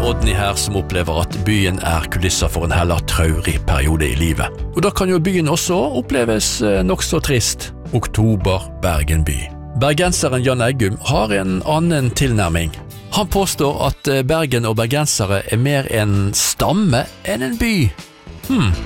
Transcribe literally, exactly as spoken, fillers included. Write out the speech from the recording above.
Odny her som opplever at byen er kulisser for en heller traurig periode i livet. Og da kan jo byen også oppleves nok så trist. Oktober, Bergen by. Bergenseren Jan Eggum har en annen tilnærming. Han påstår at Bergen og bergensere er mer en stamme enn en by. Hmm.